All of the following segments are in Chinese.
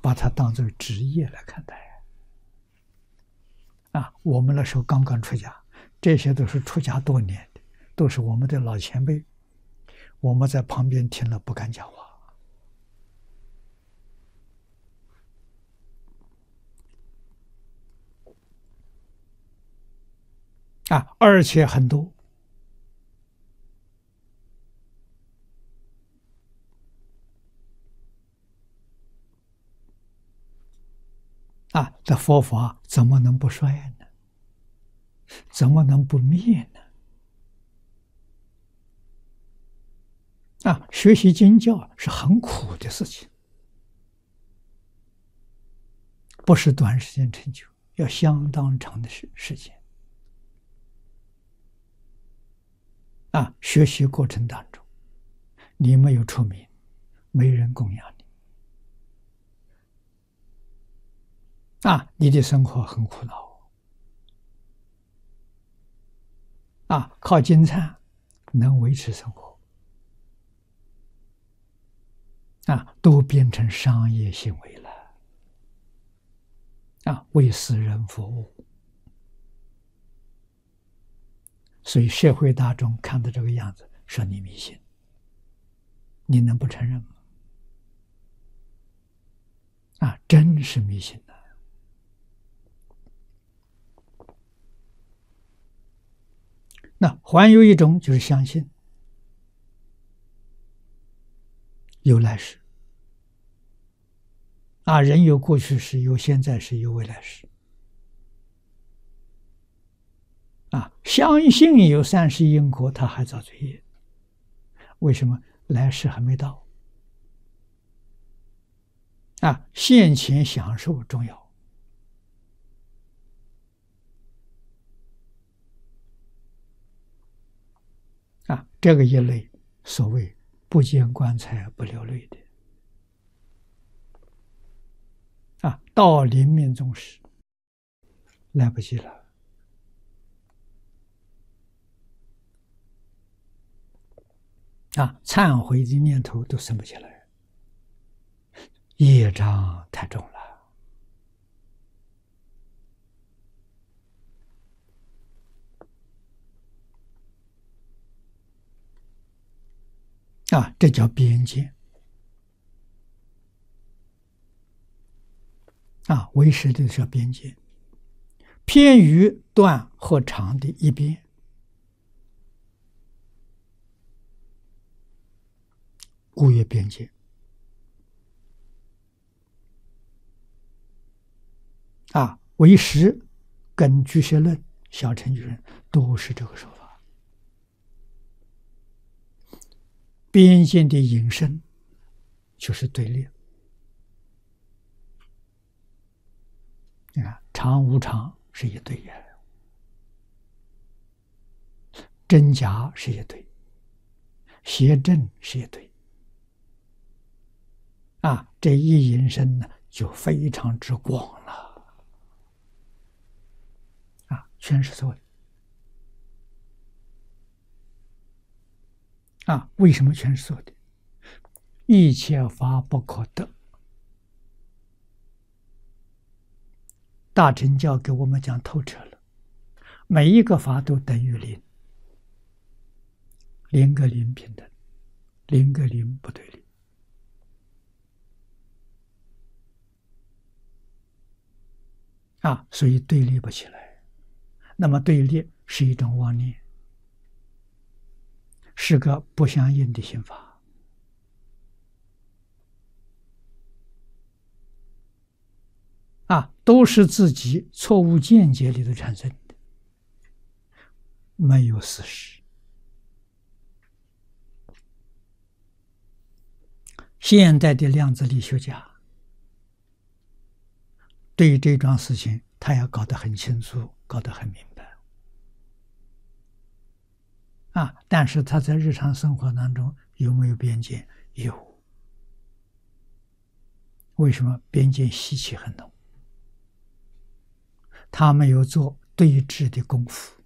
把它当作职业来看待。我们那时候刚刚出家，这些都是出家多年的，都是我们的老前辈，我们在旁边听了不敢讲话。而且很多这佛法怎么能不衰呢？怎么能不灭呢？学习经教是很苦的事情，不是短时间成就，要相当长的时间。学习过程当中，你没有出名，没人供养你，你的生活很苦恼。靠金灿能维持生活，都变成商业行为了，为私人服务。所以社会大众看到这个样子，说你迷信，你能不承认吗？真是迷信的。那还有一种就是相信有来世，人有过去世，有现在世，有未来世。相信有善世因果，他还造罪业。为什么？来世还没到。现前享受重要。这个一类所谓不见棺材不流泪的，到临命终时来不及了。忏悔的念头都生不起来，业障太重了。这叫边界。唯识的叫边界，偏于断和长的一边，故曰边界。唯识跟俱舍论、小乘居人都是这个说法。边界的引申就是对立。你看，常无常是一对呀，真假是一对，邪正是一对。这一引申呢，就非常之广了。全是错的。为什么全是错的？一切法不可得。大乘教给我们讲透彻了，每一个法都等于零，零跟零平等，零跟零不对立。所以对立不起来。那么对立是一种妄念，是个不相应的心法。都是自己错误见解里头产生的，没有事实。现代的量子力学家对这桩事情，他要搞得很清楚，搞得很明白。但是他在日常生活当中有没有边界？有。为什么？边界习气很浓，他没有做对峙的功夫，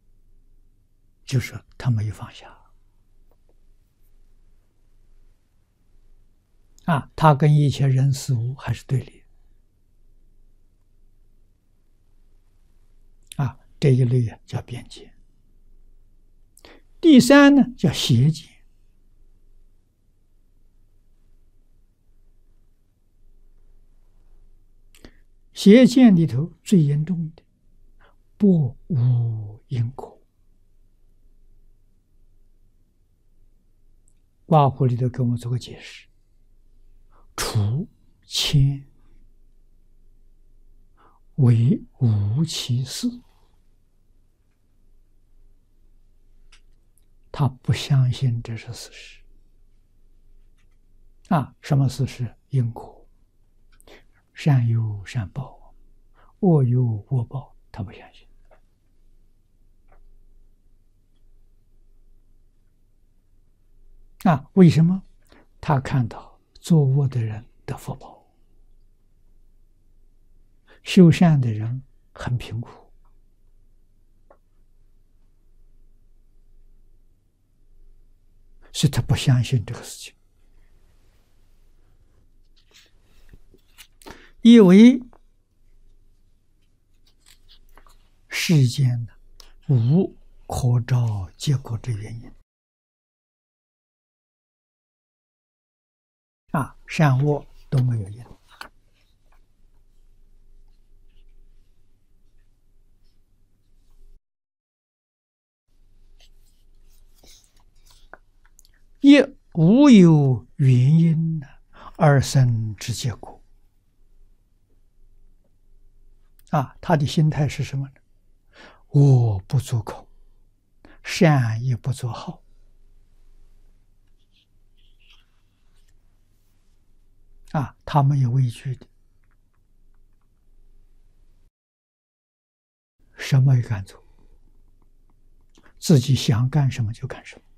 就是他没有放下。 它跟一切人事物还是对立。这一类叫边界。第三呢，叫邪见。邪见里头最严重的，不无因果。卦谱里头给我们做个解释：除谦为无其事。他不相信这是事实。什么事实？因果，善有善报，恶有恶报，他不相信。为什么？他看到作恶的人得福报，修善的人很贫苦。所以他不相信这个事情，以为世间无可招结果之原因。善恶都没有因。亦无有原因而生之结果。他的心态是什么呢？我不做口，善也不做好。他没有畏惧的，什么也敢做，自己想干什么就干什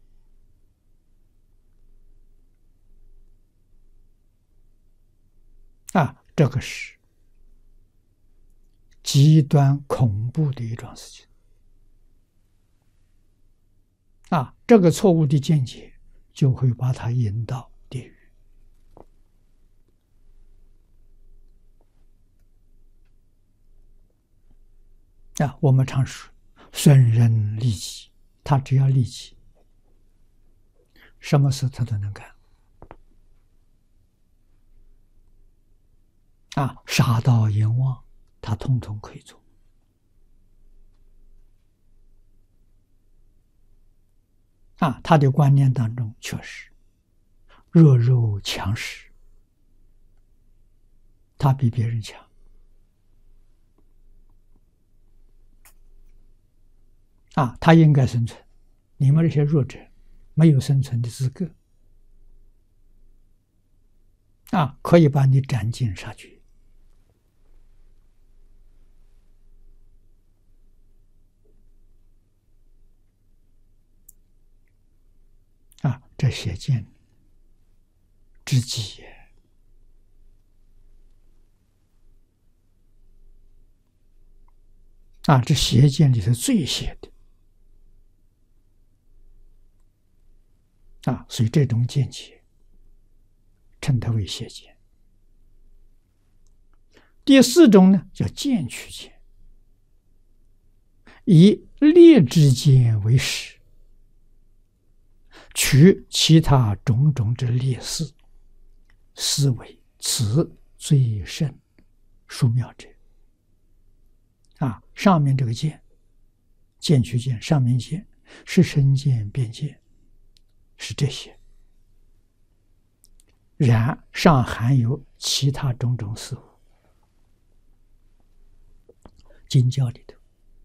么。这个是极端恐怖的一桩事情。这个错误的见解就会把他引到地狱。我们常说损人利己，他只要利己，什么事他都能干。杀盗淫妄，他统统可以做。他的观念当中确实弱肉强食，他比别人强。他应该生存，你们这些弱者没有生存的资格。可以把你斩尽杀绝。这邪见之极也。这邪见里头最邪的。所以这种见解称它为邪见。第四种呢，叫见取见，以劣之见为实，取其他种种之劣事，思为此最甚殊妙者。上面这个见，见取见，上面见是身见、边见，是这些。然上含有其他种种事物。经教里头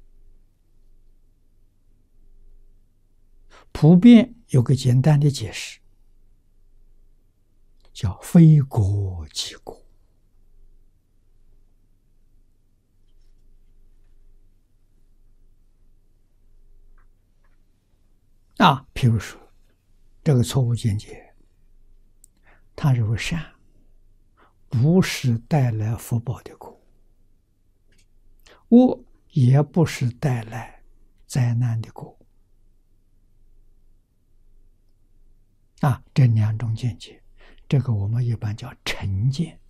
普遍有个简单的解释，叫非果即果。譬如说这个错误见解，他认为善不是带来福报的果，恶也不是带来灾难的果。这两种见解这个我们一般叫成见。